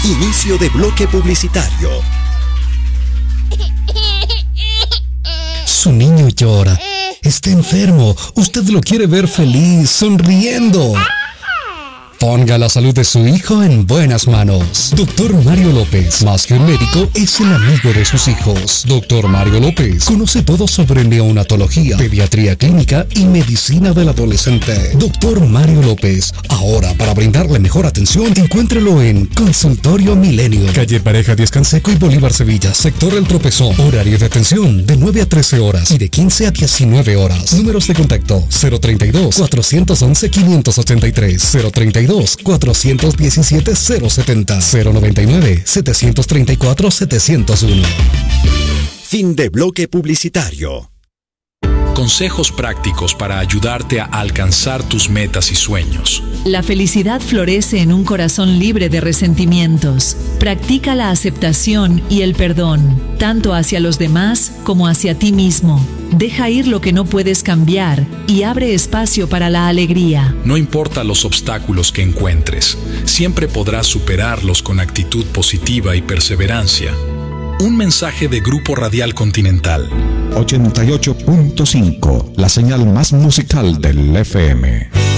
Inicio de bloque publicitario. Su niño llora. Está enfermo. Usted lo quiere ver feliz, sonriendo. Ponga la salud de su hijo en buenas manos. Doctor Mario López, más que un médico, es el amigo de sus hijos. Doctor Mario López conoce todo sobre neonatología, pediatría clínica y medicina del adolescente. Doctor Mario López, ahora para brindarle mejor atención, encuéntrelo en Consultorio Milenio, calle Pareja Díaz Canseco y Bolívar Sevilla, sector El Tropezón. Horario de atención de 9 a 13 horas y de 15 a 19 horas. Números de contacto 032-411-583, 032-417-070, 099-734-701. Fin de bloque publicitario. Consejos prácticos para ayudarte a alcanzar tus metas y sueños. La felicidad florece en un corazón libre de resentimientos. Practica la aceptación y el perdón, tanto hacia los demás como hacia ti mismo. Deja ir lo que no puedes cambiar y abre espacio para la alegría. No importa los obstáculos que encuentres, siempre podrás superarlos con actitud positiva y perseverancia. Un mensaje de Grupo Radial Continental. 88.5, la señal más musical del FM.